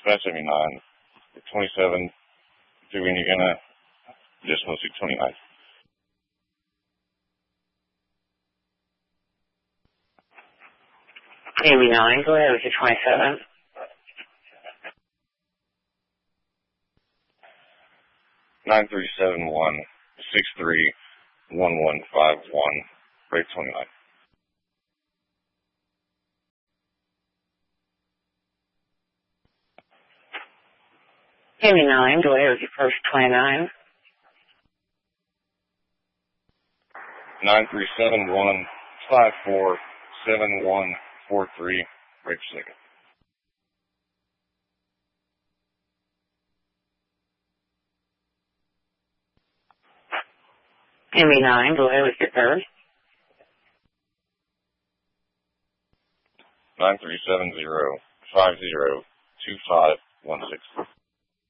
Dispatch 79, 27, do Indiana, decimal 629. AB9, go ahead with your 27. 9371-631151, rate 29. AB9, go ahead with your first 29. 9371-547143, rate second. AB9, go ahead with your third. 9370-502516.